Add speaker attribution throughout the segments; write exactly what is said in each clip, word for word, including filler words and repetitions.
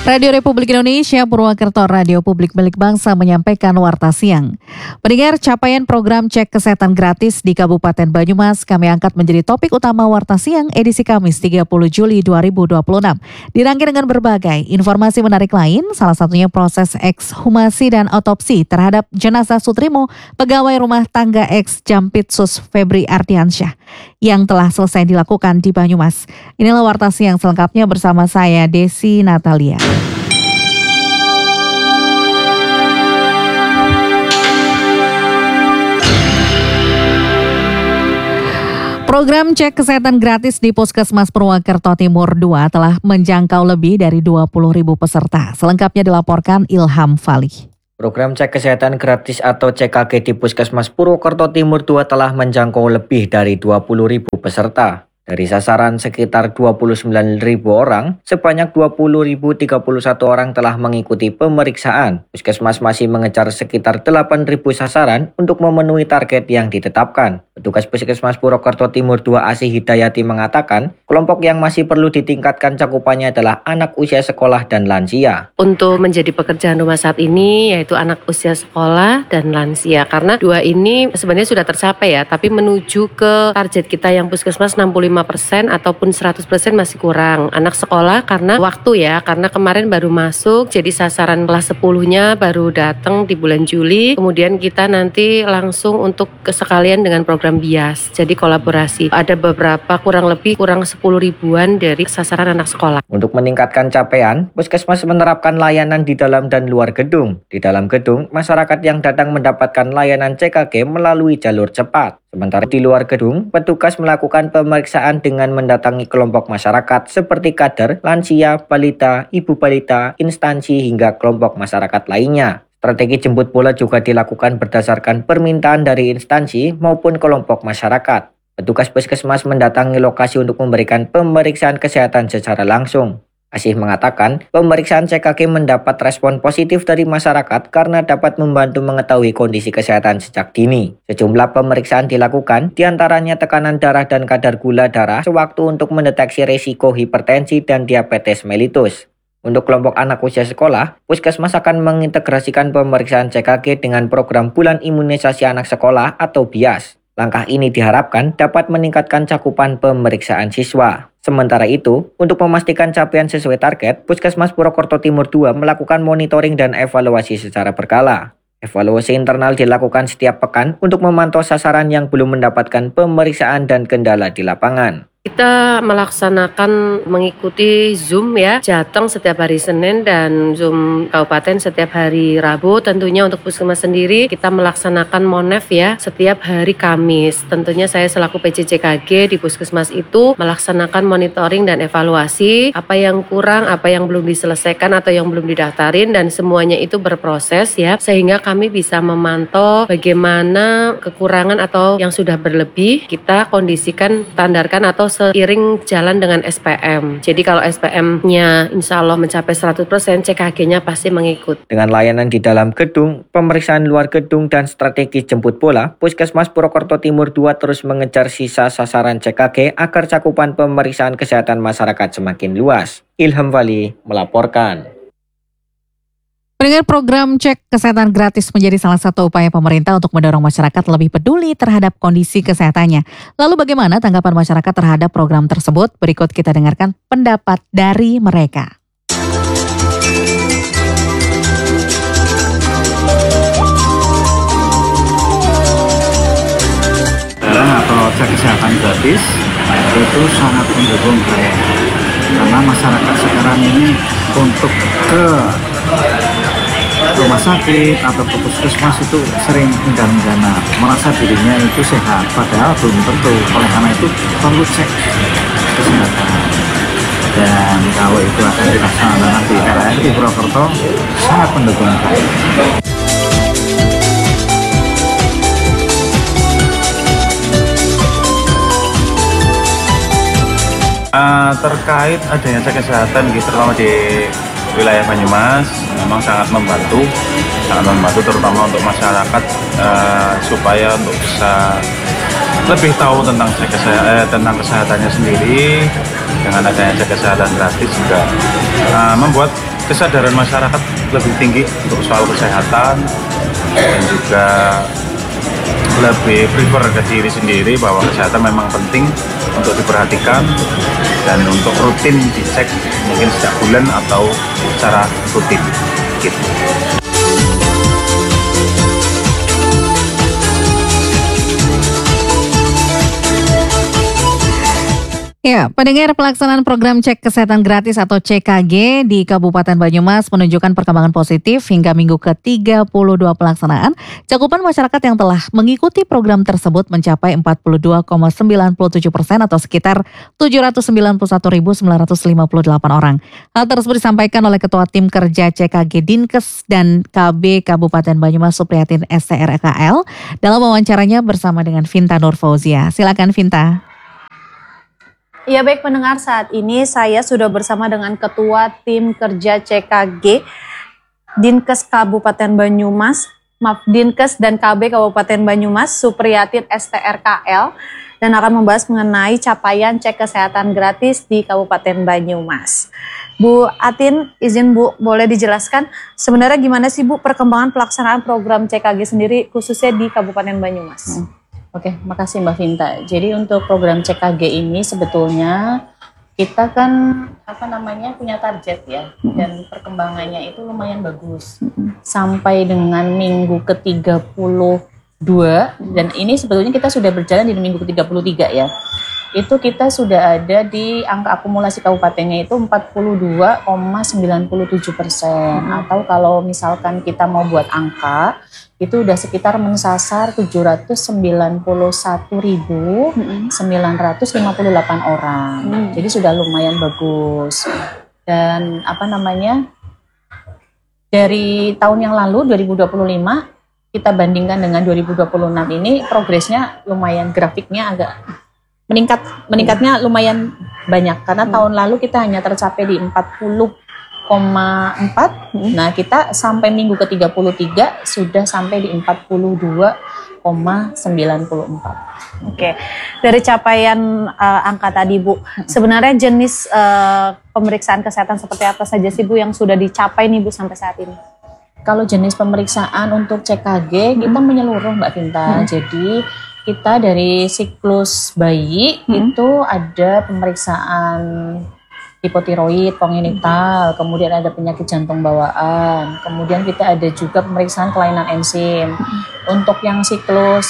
Speaker 1: Radio Republik Indonesia Purwakarta, Radio Publik Milik Bangsa menyampaikan warta siang. Pendengar, capaian program cek kesehatan gratis di Kabupaten Banyumas kami angkat menjadi topik utama warta siang edisi Kamis tiga puluh Juli dua ribu dua puluh enam. Dirangkai dengan berbagai informasi menarik lain, salah satunya proses ekshumasi dan otopsi terhadap jenazah Sutrimo, pegawai rumah tangga ex Jampitsus Febri Ardiansyah yang telah selesai dilakukan di Banyumas. Inilah warta siang selengkapnya bersama saya Desi Natalia. Program cek kesehatan gratis di Puskesmas Purwakarta Timur dua telah menjangkau lebih dari dua puluh ribu peserta. Selengkapnya dilaporkan Ilham Falih.
Speaker 2: Program cek kesehatan gratis atau C K G di Puskesmas Purwakarta Timur dua telah menjangkau lebih dari dua puluh ribu peserta. Dari sasaran sekitar dua puluh sembilan ribu orang, sebanyak dua puluh ribu tiga puluh satu orang telah mengikuti pemeriksaan. Puskesmas masih mengejar sekitar delapan ribu sasaran untuk memenuhi target yang ditetapkan. Petugas Puskesmas Purwakarta Timur dua Asih Hidayati mengatakan, kelompok yang masih perlu ditingkatkan cakupannya adalah anak usia sekolah dan lansia.
Speaker 3: Untuk menjadi pekerjaan rumah saat ini yaitu anak usia sekolah dan lansia, karena dua ini sebenarnya sudah tercapai ya, tapi menuju ke target kita yang Puskesmas enam puluh lima persen ataupun seratus persen masih kurang. Anak sekolah karena waktu ya, karena kemarin baru masuk, jadi sasaran kelas sepuluh-nya baru datang di bulan Juli. Kemudian kita nanti langsung untuk sekalian dengan program bias. Jadi kolaborasi. Ada beberapa kurang lebih kurang sepuluh ribuan dari sasaran anak sekolah.
Speaker 2: Untuk meningkatkan capaian, Puskesmas menerapkan layanan di dalam dan luar gedung. Di dalam gedung, masyarakat yang datang mendapatkan layanan C K G melalui jalur cepat. Sementara di luar gedung, petugas melakukan pemeriksaan dengan mendatangi kelompok masyarakat seperti kader, lansia, balita, ibu balita, instansi hingga kelompok masyarakat lainnya. Strategi jemput bola juga dilakukan berdasarkan permintaan dari instansi maupun kelompok masyarakat. Petugas Puskesmas mendatangi lokasi untuk memberikan pemeriksaan kesehatan secara langsung. Asih mengatakan, pemeriksaan C K G mendapat respon positif dari masyarakat karena dapat membantu mengetahui kondisi kesehatan sejak dini. Sejumlah pemeriksaan dilakukan, diantaranya tekanan darah dan kadar gula darah sewaktu untuk mendeteksi risiko hipertensi dan diabetes mellitus. Untuk kelompok anak usia sekolah, Puskesmas akan mengintegrasikan pemeriksaan C K G dengan program Bulan Imunisasi Anak Sekolah atau BIAS. Langkah ini diharapkan dapat meningkatkan cakupan pemeriksaan siswa. Sementara itu, untuk memastikan capaian sesuai target, Puskesmas Purwakarta Timur dua melakukan monitoring dan evaluasi secara berkala. Evaluasi internal dilakukan setiap pekan untuk memantau sasaran yang belum mendapatkan pemeriksaan dan kendala di lapangan.
Speaker 3: Kita melaksanakan mengikuti Zoom ya, Jateng setiap hari Senin dan Zoom Kabupaten setiap hari Rabu. Tentunya untuk Puskesmas sendiri kita melaksanakan Monef ya setiap hari Kamis. Tentunya saya selaku P C C K G di Puskesmas itu melaksanakan monitoring dan evaluasi apa yang kurang, apa yang belum diselesaikan atau yang belum didaftarin, dan semuanya itu berproses ya, sehingga kami bisa memantau bagaimana kekurangan atau yang sudah berlebih kita kondisikan, standarkan atau seiring jalan dengan S P M. Jadi kalau S P M-nya insya Allah mencapai seratus persen, C K G-nya pasti mengikut.
Speaker 2: Dengan layanan di dalam gedung, pemeriksaan luar gedung, dan strategi jemput bola, Puskesmas Purwakarta Timur dua terus mengejar sisa sasaran C K G agar cakupan pemeriksaan kesehatan masyarakat semakin luas. Ilham Falih melaporkan.
Speaker 1: Pendengar, program cek kesehatan gratis menjadi salah satu upaya pemerintah untuk mendorong masyarakat lebih peduli terhadap kondisi kesehatannya. Lalu bagaimana tanggapan masyarakat terhadap program tersebut? Berikut kita dengarkan pendapat dari mereka.
Speaker 4: Atau cek kesehatan gratis itu sangat mendukung saya, karena masyarakat sekarang ini untuk ke rumah sakit atau ke puskesmas itu sering enggan-enggana, merasa dirinya itu sehat, padahal belum tentu. Oleh karena itu perlu cek kesehatan, dan kalau itu akan dilaksanakan di R R I Purwokerto sangat mendukung saya.
Speaker 5: Uh, terkait adanya cek kesehatan gitu, terutama di wilayah Banyumas, memang sangat membantu, sangat membantu terutama untuk masyarakat uh, supaya untuk bisa lebih tahu tentang cek kesehatan, eh, tentang kesehatannya sendiri. Dengan adanya cek kesehatan gratis juga uh, membuat kesadaran masyarakat lebih tinggi untuk soal kesehatan, dan juga lebih prefer ke diri sendiri bahwa kesehatan memang penting untuk diperhatikan dan untuk rutin dicek mungkin setiap bulan atau secara rutin gitu.
Speaker 1: Ya, pendengar, pelaksanaan program cek kesehatan gratis atau C K G di Kabupaten Banyumas menunjukkan perkembangan positif hingga minggu ke tiga puluh dua pelaksanaan. Cakupan masyarakat yang telah mengikuti program tersebut mencapai empat puluh dua koma sembilan tujuh persen atau sekitar tujuh ratus sembilan puluh satu ribu sembilan ratus lima puluh delapan orang. Hal tersebut disampaikan oleh Ketua Tim Kerja C K G Dinkes dan K B Kabupaten Banyumas Supriyatin S T R K L dalam wawancaranya bersama dengan Vinta Nur Fauzia. Silakan Vinta.
Speaker 6: Ya baik pendengar, saat ini saya sudah bersama dengan Ketua Tim Kerja C K G Dinkes Kabupaten Banyumas, maaf Dinkes dan K B Kabupaten Banyumas Supriyatin S T R K L dan akan membahas mengenai capaian cek kesehatan gratis di Kabupaten Banyumas. Bu Atin, izin Bu, boleh dijelaskan sebenarnya gimana sih Bu perkembangan pelaksanaan program C K G sendiri khususnya di Kabupaten Banyumas?
Speaker 7: Hmm. Oke, makasih Mbak Vinta. Jadi untuk program C K G ini sebetulnya kita kan apa namanya punya target ya, dan perkembangannya itu lumayan bagus sampai dengan minggu ke tiga puluh dua, dan ini sebetulnya kita sudah berjalan di minggu ke tiga puluh tiga ya. Itu kita sudah ada di angka akumulasi kabupatennya itu empat puluh dua koma sembilan tujuh persen, atau kalau misalkan kita mau buat angka itu udah sekitar mensasar tujuh ratus sembilan puluh satu ribu sembilan ratus lima puluh delapan orang. Hmm. Jadi sudah lumayan bagus. Dan apa namanya, dari tahun yang lalu dua ribu dua puluh lima kita bandingkan dengan dua ribu dua puluh enam ini progresnya lumayan, grafiknya agak meningkat, meningkatnya lumayan banyak karena hmm. tahun lalu kita hanya tercapai di empat puluh koma empat. Nah, kita sampai minggu ke tiga puluh tiga sudah sampai di empat puluh dua koma sembilan empat.
Speaker 6: Oke. Dari capaian uh, angka tadi Bu, sebenarnya jenis uh, pemeriksaan kesehatan seperti apa saja sih Bu yang sudah dicapai nih Bu sampai saat ini?
Speaker 7: Kalau jenis pemeriksaan untuk C K G hmm. kita menyeluruh Mbak Vinta. Hmm. Jadi kita dari siklus bayi hmm. itu ada pemeriksaan hipotiroid kongenital, kemudian ada penyakit jantung bawaan, kemudian kita ada juga pemeriksaan kelainan enzim. Untuk yang siklus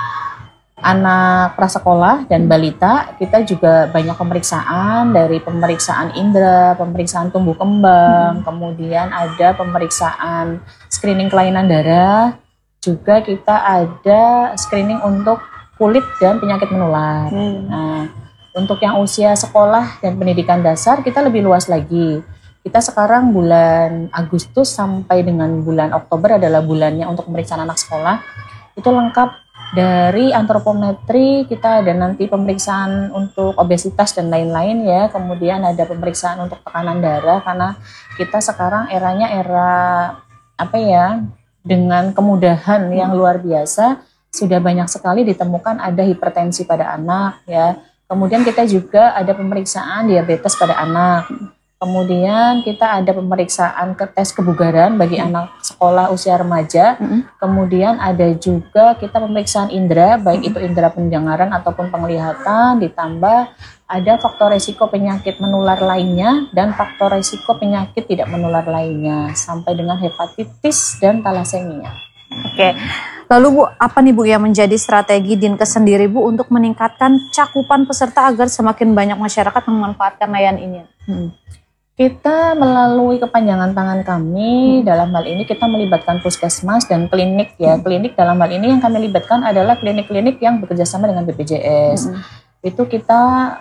Speaker 7: anak prasekolah dan balita, kita juga banyak pemeriksaan, dari pemeriksaan indera, pemeriksaan tumbuh kembang, kemudian ada pemeriksaan screening kelainan darah, juga kita ada screening untuk kulit dan penyakit menular. Hmm. Nah, untuk yang usia sekolah dan pendidikan dasar kita lebih luas lagi. Kita sekarang bulan Agustus sampai dengan bulan Oktober adalah bulannya untuk pemeriksaan anak sekolah. Itu lengkap dari antropometri, kita ada nanti pemeriksaan untuk obesitas dan lain-lain ya. Kemudian ada pemeriksaan untuk tekanan darah karena kita sekarang eranya era apa ya, dengan kemudahan yang luar biasa, sudah banyak sekali ditemukan ada hipertensi pada anak ya. Kemudian kita juga ada pemeriksaan diabetes pada anak. Kemudian kita ada pemeriksaan ke tes kebugaran bagi mm. anak sekolah usia remaja. Mm. Kemudian ada juga kita pemeriksaan indera, baik mm. itu indera pendengaran ataupun penglihatan, ditambah ada faktor resiko penyakit menular lainnya dan faktor resiko penyakit tidak menular lainnya, sampai dengan hepatitis dan talasemia.
Speaker 6: Oke, lalu Bu, apa nih Bu yang menjadi strategi Dinkes sendiri Bu untuk meningkatkan cakupan peserta agar semakin banyak masyarakat memanfaatkan layanan ini?
Speaker 7: Hmm. Kita melalui kepanjangan tangan kami, hmm. dalam hal ini kita melibatkan puskesmas dan klinik ya. Hmm. Klinik dalam hal ini yang kami libatkan adalah klinik-klinik yang bekerjasama dengan B P J S. Hmm. Itu kita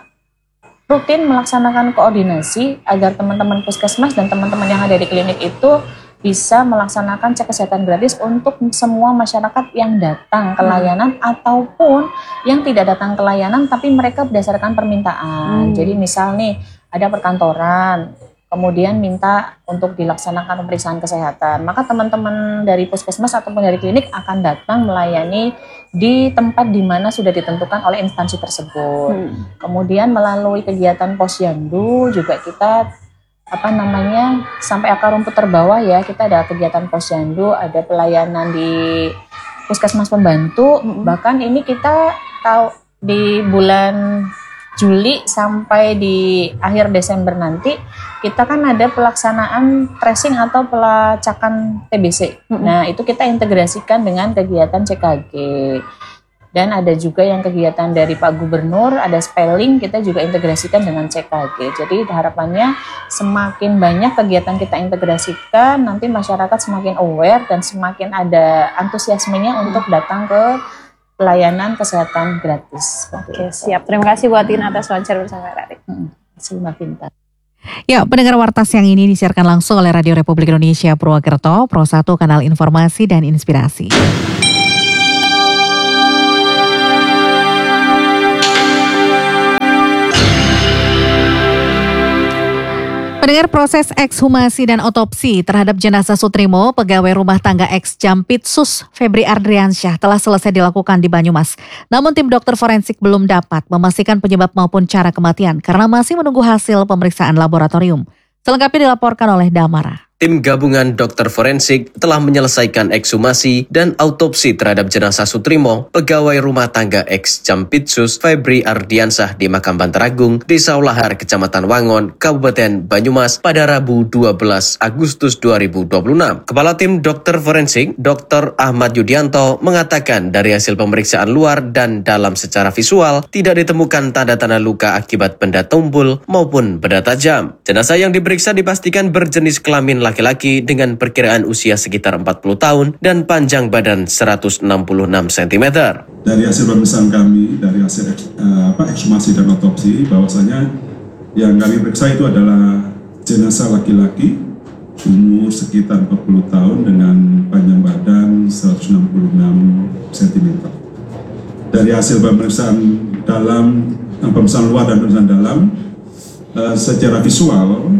Speaker 7: rutin melaksanakan koordinasi agar teman-teman puskesmas dan teman-teman yang ada di klinik itu bisa melaksanakan cek kesehatan gratis untuk semua masyarakat yang datang ke layanan hmm. ataupun yang tidak datang ke layanan tapi mereka berdasarkan permintaan. Hmm. Jadi misal nih ada perkantoran, kemudian minta untuk dilaksanakan pemeriksaan kesehatan, maka teman-teman dari puskesmas ataupun dari klinik akan datang melayani di tempat di mana sudah ditentukan oleh instansi tersebut. Hmm. Kemudian melalui kegiatan posyandu juga kita apa namanya sampai akar rumput terbawah ya. Kita ada kegiatan posyandu, ada pelayanan di puskesmas pembantu. Mm-hmm. Bahkan ini kita tahu di bulan Juli sampai di akhir Desember nanti kita kan ada pelaksanaan tracing atau pelacakan T B C. Mm-hmm. Nah itu kita integrasikan dengan kegiatan C K G. Dan ada juga yang kegiatan dari Pak Gubernur, ada spelling, kita juga integrasikan dengan C K G. Jadi harapannya semakin banyak kegiatan kita integrasikan, nanti masyarakat semakin aware dan semakin ada antusiasmenya untuk datang ke pelayanan kesehatan gratis.
Speaker 6: Oke, siap. Terima kasih Bu Atin atas wawancara bersama Radik.
Speaker 7: Hmm, terima kasih.
Speaker 1: Ya, pendengar warta siang ini disiarkan langsung oleh Radio Republik Indonesia Purwokerto, Pro satu Kanal Informasi dan Inspirasi. Pendengar, proses ekshumasi dan otopsi terhadap jenazah Sutrimo, pegawai rumah tangga ex Jampitsus Febri Ardiansyah telah selesai dilakukan di Banyumas. Namun tim dokter forensik belum dapat memastikan penyebab maupun cara kematian karena masih menunggu hasil pemeriksaan laboratorium. Selengkapnya dilaporkan oleh Damara.
Speaker 8: Tim gabungan dokter forensik telah menyelesaikan ekshumasi dan autopsi terhadap jenazah Sutrimo, pegawai rumah tangga ex Jampitsus Febri Ardiansyah di Makam Bantaragung, Desa Ulahar, Kecamatan Wangon, Kabupaten Banyumas pada Rabu dua belas Agustus dua ribu dua puluh enam. Kepala tim dokter forensik, Dokter Ahmad Yudianto, mengatakan dari hasil pemeriksaan luar dan dalam secara visual tidak ditemukan tanda-tanda luka akibat benda tumpul maupun benda tajam. Jenazah yang diperiksa dipastikan berjenis kelamin laki-laki dengan perkiraan usia sekitar empat puluh tahun dan panjang badan seratus enam puluh enam sentimeter.
Speaker 9: Dari hasil pemeriksaan kami, dari hasil uh, apa, ekshumasi dan otopsi, bahwasanya yang kami periksa itu adalah jenazah laki-laki umur sekitar empat puluh tahun dengan panjang badan seratus enam puluh enam sentimeter. Dari hasil pemeriksaan dalam, pemeriksaan luar dan pemeriksaan dalam, uh, secara visual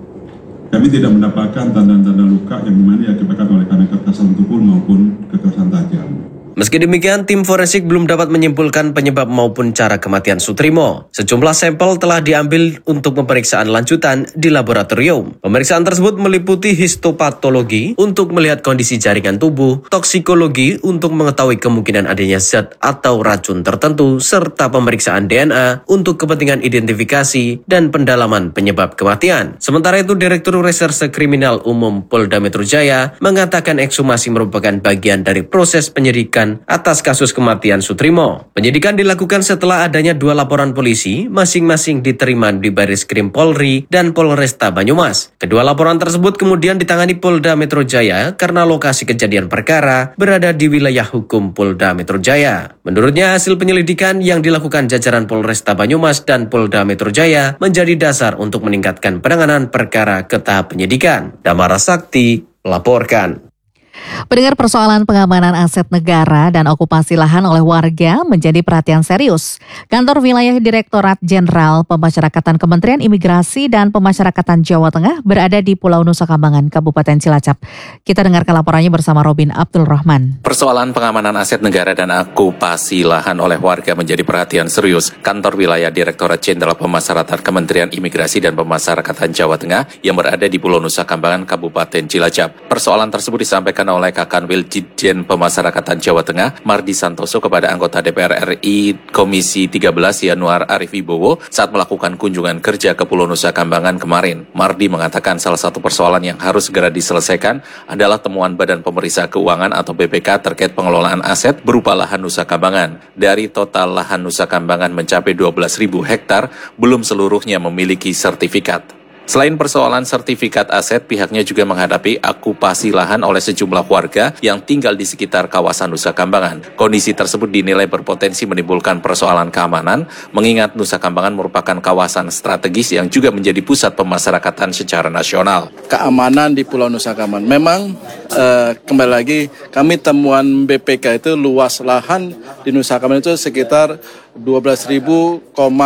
Speaker 9: kami tidak mendapatkan tanda-tanda luka yang dimana diakibatkan oleh karena kekerasan tubuh maupun kekerasan tajam.
Speaker 8: Meski demikian, tim forensik belum dapat menyimpulkan penyebab maupun cara kematian Sutrimo. Sejumlah sampel telah diambil untuk pemeriksaan lanjutan di laboratorium. Pemeriksaan tersebut meliputi histopatologi untuk melihat kondisi jaringan tubuh, toksikologi untuk mengetahui kemungkinan adanya zat atau racun tertentu, serta pemeriksaan D N A untuk kepentingan identifikasi dan pendalaman penyebab kematian. Sementara itu, Direktur Reserse Kriminal Umum Polda Metro Jaya mengatakan ekshumasi merupakan bagian dari proses penyidikan atas kasus kematian Sutrimo. Penyidikan dilakukan setelah adanya dua laporan polisi, masing-masing diterima di Bareskrim Polri dan Polresta Banyumas. Kedua laporan tersebut kemudian ditangani Polda Metro Jaya karena lokasi kejadian perkara berada di wilayah hukum Polda Metro Jaya. Menurutnya, hasil penyelidikan yang dilakukan jajaran Polresta Banyumas dan Polda Metro Jaya menjadi dasar untuk meningkatkan penanganan perkara ke tahap penyidikan. Damara Sakti melaporkan.
Speaker 1: Pendengar, persoalan pengamanan aset negara dan okupasi lahan oleh warga menjadi perhatian serius. Kantor Wilayah Direktorat Jenderal Pemasyarakatan Kementerian Imigrasi dan Pemasyarakatan Jawa Tengah berada di Pulau Nusa Kambangan, Kabupaten Cilacap. Kita dengarkan laporannya bersama Robin Abdul Rahman.
Speaker 10: Persoalan pengamanan aset negara dan okupasi lahan oleh warga menjadi perhatian serius Kantor Wilayah Direktorat Jenderal Pemasyarakatan Kementerian Imigrasi dan Pemasyarakatan Jawa Tengah yang berada di Pulau Nusa Kambangan, Kabupaten Cilacap. Persoalan tersebut disampaikan oleh Kakanwil Ditjen Pemasyarakatan Jawa Tengah, Mardi Santoso, kepada anggota D P R R I Komisi tiga belas Yanuar Arif Wibowo saat melakukan kunjungan kerja ke Pulau Nusa Kambangan kemarin. Mardi mengatakan salah satu persoalan yang harus segera diselesaikan adalah temuan Badan Pemeriksa Keuangan atau B P K terkait pengelolaan aset berupa lahan Nusa Kambangan. Dari total lahan Nusa Kambangan mencapai dua belas ribu hektar, belum seluruhnya memiliki sertifikat. Selain persoalan sertifikat aset, pihaknya juga menghadapi okupasi lahan oleh sejumlah warga yang tinggal di sekitar kawasan Nusa Kambangan. Kondisi tersebut dinilai berpotensi menimbulkan persoalan keamanan, mengingat Nusa Kambangan merupakan kawasan strategis yang juga menjadi pusat pemasyarakatan secara nasional.
Speaker 11: Keamanan di Pulau Nusa Kambangan, memang eh, kembali lagi kami temuan B P K itu luas lahan di Nusa Kambangan itu sekitar dua belas ribu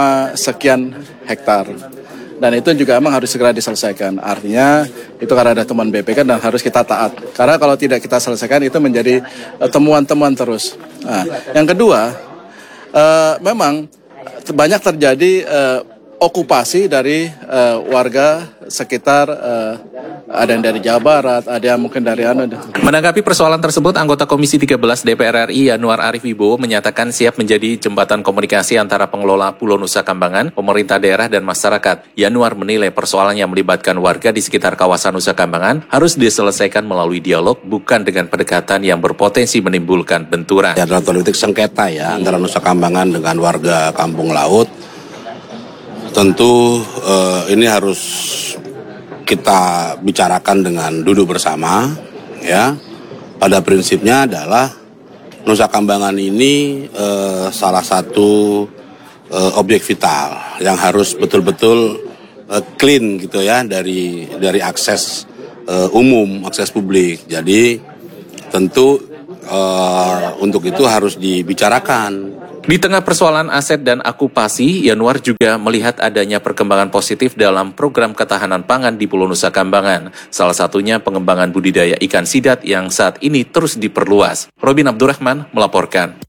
Speaker 11: sekian hektar. Dan itu juga memang harus segera diselesaikan. Artinya itu karena ada temuan B P K dan harus kita taat. Karena kalau tidak kita selesaikan itu menjadi uh, temuan-temuan terus. Nah, yang kedua, uh, memang banyak terjadi uh, okupasi dari uh, warga sekitar, uh, ada yang dari Jawa Barat, ada yang mungkin dari anu.
Speaker 10: Menanggapi persoalan tersebut, anggota Komisi tiga belas D P R R I Yanuar Arif Wibowo menyatakan siap menjadi jembatan komunikasi antara pengelola Pulau Nusa Kambangan, pemerintah daerah dan masyarakat. Yanuar menilai persoalan yang melibatkan warga di sekitar kawasan Nusa Kambangan harus diselesaikan melalui dialog, bukan dengan pendekatan yang berpotensi menimbulkan benturan.
Speaker 12: Ya, dalam politik sengketa ya antara Nusa Kambangan dengan warga Kampung Laut. Tentu eh, ini harus kita bicarakan dengan duduk bersama, ya. Pada prinsipnya adalah Nusa Kambangan ini eh, salah satu eh, objek vital yang harus betul-betul eh, clean gitu ya dari dari akses eh, umum, akses publik. Jadi tentu eh, untuk itu harus dibicarakan.
Speaker 10: Di tengah persoalan aset dan okupasi, Yanuar juga melihat adanya perkembangan positif dalam program ketahanan pangan di Pulau Nusa Kambangan. Salah satunya pengembangan budidaya ikan sidat yang saat ini terus diperluas. Robin Abdurrahman melaporkan.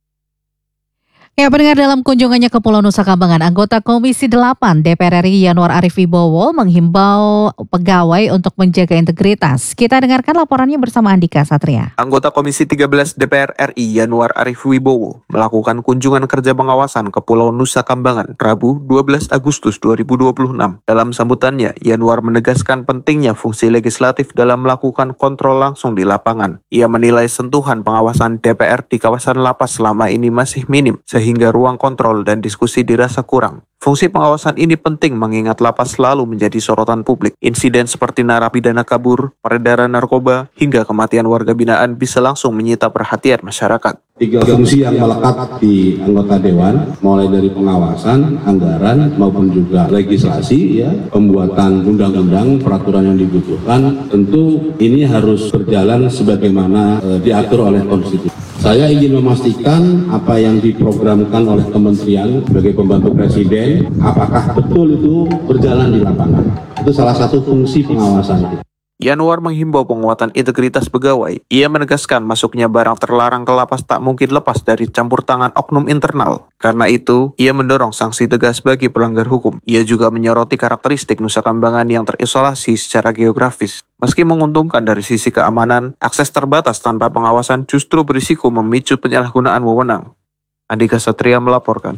Speaker 1: Ya, pendengar, dalam kunjungannya ke Pulau Nusa Kambangan, anggota Komisi delapan D P R R I Yanuar Arif Wibowo menghimbau pegawai untuk menjaga integritas. Kita dengarkan laporannya bersama Andika Satria.
Speaker 13: Anggota Komisi tiga belas D P R R I Yanuar Arif Wibowo melakukan kunjungan kerja pengawasan ke Pulau Nusa Kambangan Rabu dua belas Agustus dua ribu dua puluh enam. Dalam sambutannya, Yanuar menegaskan pentingnya fungsi legislatif dalam melakukan kontrol langsung di lapangan. Ia menilai sentuhan pengawasan D P R di kawasan lapas selama ini masih minim, sehingga ruang kontrol dan diskusi dirasa kurang. Fungsi pengawasan ini penting mengingat lapas selalu menjadi sorotan publik. Insiden seperti narapidana kabur, peredaran narkoba, hingga kematian warga binaan bisa langsung menyita perhatian masyarakat.
Speaker 12: Tiga fungsi yang melekat di anggota Dewan, mulai dari pengawasan, anggaran, maupun juga legislasi, ya, pembuatan undang-undang, peraturan yang dibutuhkan, tentu ini harus berjalan sebagaimana e, diatur oleh konstitusi. Saya ingin memastikan apa yang diprogramkan oleh kementerian sebagai pembantu presiden, apakah betul itu berjalan di lapangan. Itu salah satu fungsi pengawasan kita.
Speaker 13: Yanuar menghimbau penguatan integritas pegawai. Ia menegaskan masuknya barang terlarang ke lapas tak mungkin lepas dari campur tangan oknum internal. Karena itu, ia mendorong sanksi tegas bagi pelanggar hukum. Ia juga menyoroti karakteristik Nusa Kambangan yang terisolasi secara geografis. Meski menguntungkan dari sisi keamanan, akses terbatas tanpa pengawasan justru berisiko memicu penyalahgunaan wewenang. Andika Satria melaporkan.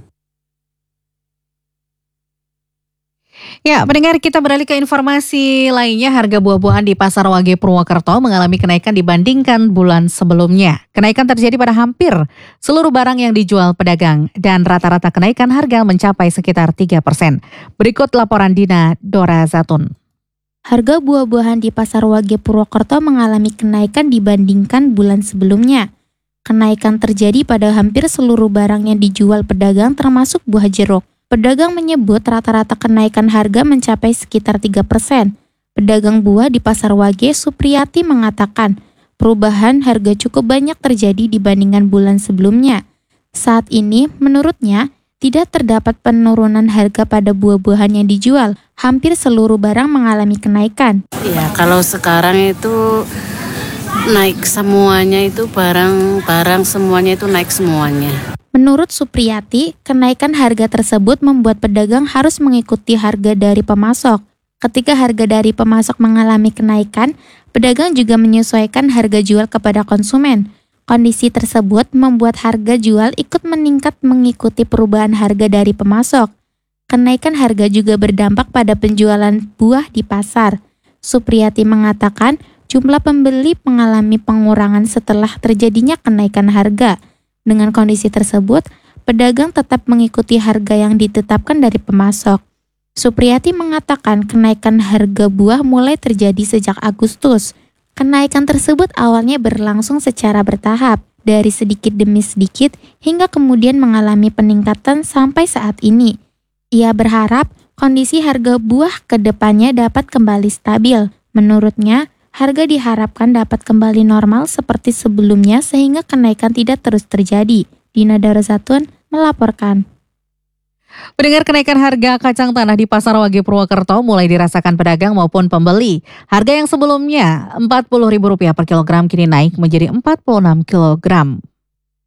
Speaker 1: Ya, pendengar, kita beralih ke informasi lainnya. Harga buah-buahan di Pasar Wage Purwokerto mengalami kenaikan dibandingkan bulan sebelumnya. Kenaikan terjadi pada hampir seluruh barang yang dijual pedagang dan rata-rata kenaikan harga mencapai sekitar tiga persen. Berikut laporan Dina Dora Zatun.
Speaker 14: Harga buah-buahan di Pasar Wage Purwokerto mengalami kenaikan dibandingkan bulan sebelumnya. Kenaikan terjadi pada hampir seluruh barang yang dijual pedagang termasuk buah jeruk. Pedagang menyebut rata-rata kenaikan harga mencapai sekitar tiga persen. Pedagang buah di Pasar Wage, Supriyati, mengatakan perubahan harga cukup banyak terjadi dibandingkan bulan sebelumnya. Saat ini, menurutnya, tidak terdapat penurunan harga pada buah-buahan yang dijual. Hampir seluruh barang mengalami kenaikan.
Speaker 15: Ya, kalau sekarang itu naik semuanya, itu barang-barang semuanya itu naik semuanya.
Speaker 14: Menurut Supriyati, kenaikan harga tersebut membuat pedagang harus mengikuti harga dari pemasok. Ketika harga dari pemasok mengalami kenaikan, pedagang juga menyesuaikan harga jual kepada konsumen. Kondisi tersebut membuat harga jual ikut meningkat mengikuti perubahan harga dari pemasok. Kenaikan harga juga berdampak pada penjualan buah di pasar. Supriyati mengatakan jumlah pembeli mengalami pengurangan setelah terjadinya kenaikan harga. Dengan kondisi tersebut, pedagang tetap mengikuti harga yang ditetapkan dari pemasok. Supriyati mengatakan kenaikan harga buah mulai terjadi sejak Agustus. Kenaikan tersebut awalnya berlangsung secara bertahap, dari sedikit demi sedikit hingga kemudian mengalami peningkatan sampai saat ini. Ia berharap kondisi harga buah ke depannya dapat kembali stabil. Menurutnya, harga diharapkan dapat kembali normal seperti sebelumnya sehingga kenaikan tidak terus terjadi. Dina Darazatun melaporkan.
Speaker 1: Pendengar, kenaikan harga kacang tanah di Pasar Wage Purwokerto mulai dirasakan pedagang maupun pembeli. Harga yang sebelumnya empat puluh ribu rupiah per kilogram kini naik menjadi empat puluh enam kilogram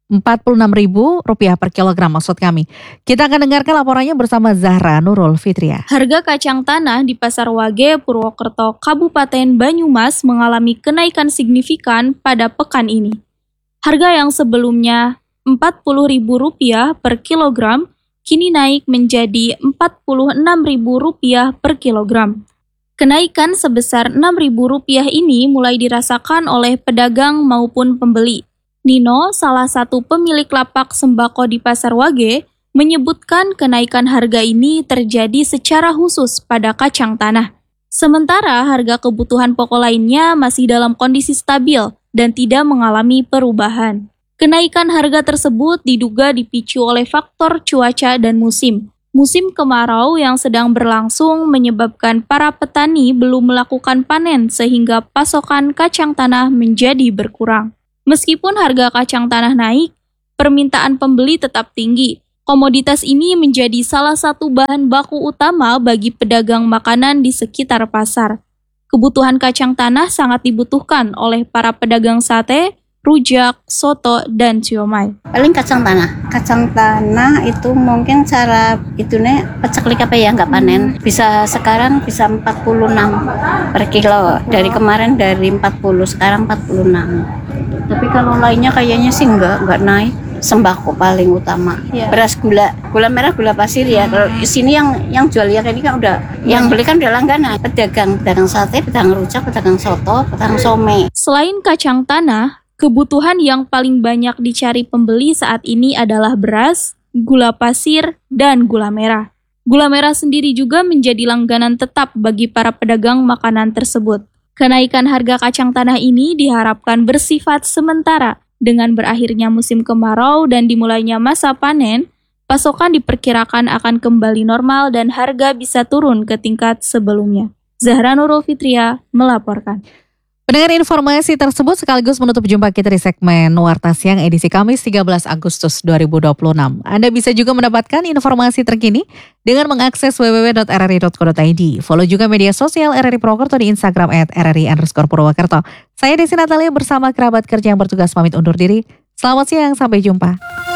Speaker 1: empat puluh enam ribu rupiah per kilogram maksud kami. Kita akan dengarkan laporannya bersama Zahra Nurul Fitria.
Speaker 16: Harga kacang tanah di Pasar Wage, Purwokerto, Kabupaten Banyumas mengalami kenaikan signifikan pada pekan ini. Harga yang sebelumnya empat puluh ribu rupiah per kilogram kini naik menjadi empat puluh enam ribu rupiah per kilogram. Kenaikan sebesar enam ribu rupiah ini mulai dirasakan oleh pedagang maupun pembeli. Nino, salah satu pemilik lapak sembako di Pasar Wage, menyebutkan kenaikan harga ini terjadi secara khusus pada kacang tanah. Sementara harga kebutuhan pokok lainnya masih dalam kondisi stabil dan tidak mengalami perubahan. Kenaikan harga tersebut diduga dipicu oleh faktor cuaca dan musim. Musim kemarau yang sedang berlangsung menyebabkan para petani belum melakukan panen sehingga pasokan kacang tanah menjadi berkurang. Meskipun harga kacang tanah naik, permintaan pembeli tetap tinggi. Komoditas ini menjadi salah satu bahan baku utama bagi pedagang makanan di sekitar pasar. Kebutuhan kacang tanah sangat dibutuhkan oleh para pedagang sate, rujak, soto, dan siomay.
Speaker 17: Paling kacang tanah. Kacang tanah itu mungkin cara itu nih peceklik apa ya nggak panen. Bisa sekarang bisa empat puluh enam per kilo. Dari kemarin dari empat puluh, sekarang empat puluh enam. Tapi kalau lainnya kayaknya sih nggak nggak naik. Sembako paling utama. Ya. Beras gula, gula merah, gula pasir ya. Kalau di sini yang yang jual ya ini kan udah, yang beli kan udah langganan. Pedagang, pedagang sate, pedagang rujak, pedagang soto, pedagang some.
Speaker 16: Selain kacang tanah, kebutuhan yang paling banyak dicari pembeli saat ini adalah beras, gula pasir, dan gula merah. Gula merah sendiri juga menjadi langganan tetap bagi para pedagang makanan tersebut. Kenaikan harga kacang tanah ini diharapkan bersifat sementara. Dengan berakhirnya musim kemarau dan dimulainya masa panen, pasokan diperkirakan akan kembali normal dan harga bisa turun ke tingkat sebelumnya. Zahra Nurul Fitria melaporkan.
Speaker 1: Pendengar, informasi tersebut sekaligus menutup jumpa kita di segmen Warta Siang edisi Kamis tiga belas Agustus dua ribu dua puluh enam. Anda bisa juga mendapatkan informasi terkini dengan mengakses w w w titik r r i titik co titik i d. Follow juga media sosial R R I Purwokerto di Instagram at r r i underscore Purwokerto. Saya Desi Natalia bersama kerabat kerja yang bertugas pamit undur diri. Selamat siang, sampai jumpa.